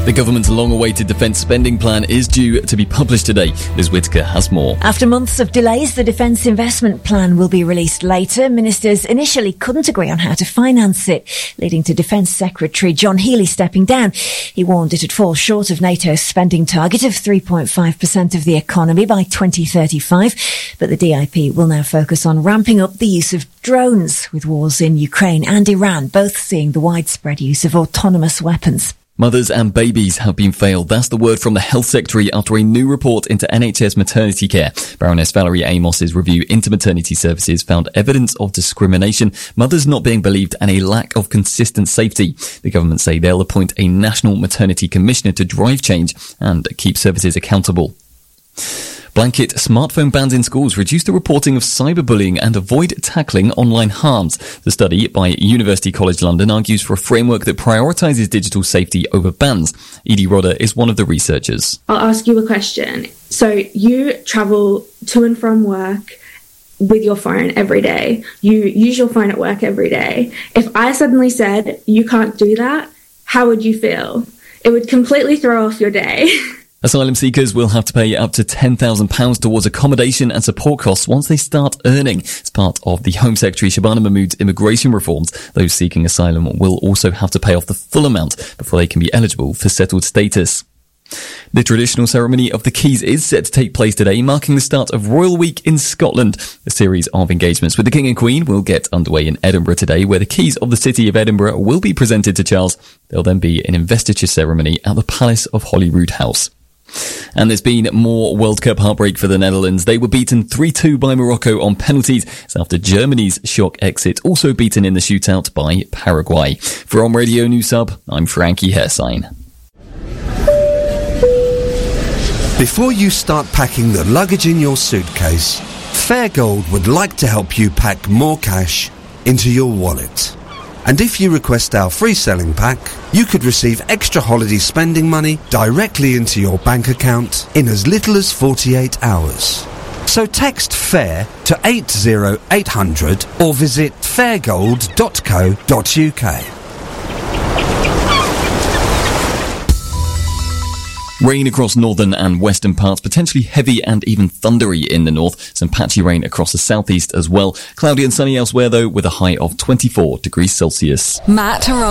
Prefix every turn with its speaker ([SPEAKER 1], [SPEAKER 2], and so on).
[SPEAKER 1] The government's long-awaited defence spending plan is due to be published today. Liz Whittaker has more.
[SPEAKER 2] After months of delays, the defence investment plan will be released later. Ministers initially couldn't agree on how to finance it, leading to Defence Secretary John Healey stepping down. He warned it'd fall short of NATO's spending target of 3.5% of the economy by 2035. But the DIP will now focus on ramping up the use of drones, with wars in Ukraine and Iran both seeing the widespread use of autonomous weapons.
[SPEAKER 1] Mothers and babies have been failed. That's the word from the Health Secretary after a new report into NHS maternity care. Baroness Valerie Amos's review into maternity services found evidence of discrimination, mothers not being believed, and a lack of consistent safety. The government say they'll appoint a National Maternity Commissioner to drive change and keep services accountable. Blanket smartphone bans in schools reduce the reporting of cyberbullying and avoid tackling online harms. The study by University College London argues for a framework that prioritises digital safety over bans. Edie Rodder is one of the researchers.
[SPEAKER 3] I'll ask you a question. So you travel to and from work with your phone every day. You use your phone at work every day. If I suddenly said you can't do that, how would you feel? It would completely throw off your day.
[SPEAKER 1] Asylum seekers will have to pay up to £10,000 towards accommodation and support costs once they start earning. As part of the Home Secretary Shabana Mahmood's immigration reforms, those seeking asylum will also have to pay off the full amount before they can be eligible for settled status. The traditional ceremony of the Keys is set to take place today, marking the start of Royal Week in Scotland. A series of engagements with the King and Queen will get underway in Edinburgh today, where the keys of the city of Edinburgh will be presented to Charles. There'll then be an investiture ceremony at the Palace of Holyrood House. And there's been more World Cup heartbreak for the Netherlands. They were beaten 3-2 by Morocco on penalties. It's after Germany's shock exit, also beaten in the shootout by Paraguay. From Radio News Hub, I'm Frankie Hersign.
[SPEAKER 4] Before you start packing the luggage in your suitcase, Fairgold would like to help you pack more cash into your wallet. And if you request our free selling pack, you could receive extra holiday spending money directly into your bank account in as little as 48 hours. So text FAIR to 80800 or visit fairgold.co.uk.
[SPEAKER 1] Rain across northern and western parts, potentially heavy and even thundery in the north. Some patchy rain across the southeast as well. Cloudy and sunny elsewhere though, with a high of 24 degrees Celsius.
[SPEAKER 5] Matt